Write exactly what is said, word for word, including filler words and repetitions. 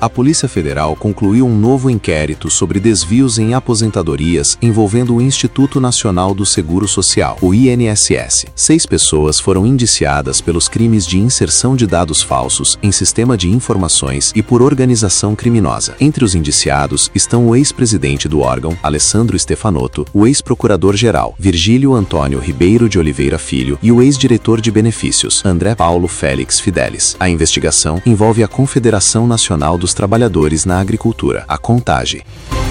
A Polícia Federal concluiu um novo inquérito sobre desvios em aposentadorias envolvendo o Instituto Nacional do Seguro Social, o I N S S. Seis pessoas foram indiciadas pelos crimes de inserção de dados falsos em sistema de informações e por organização criminosa. Entre os indiciados estão o ex-presidente do órgão, Alessandro Stefanotto, o ex-procurador-geral, Virgílio Antônio Ribeiro de Oliveira Filho, e o ex-diretor de benefícios, André Paulo Félix Fidelis. A investigação envolve a Confederação Nacional dos Trabalhadores na Agricultura, a CONTAGE.